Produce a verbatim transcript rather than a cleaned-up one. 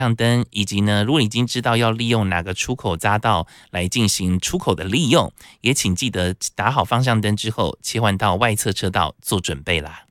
向灯，以及呢，如果你已经知道要利用哪个出口匝道来进行出口的利用，也请记得打好方向灯之后，切换到外侧车道做准备啦。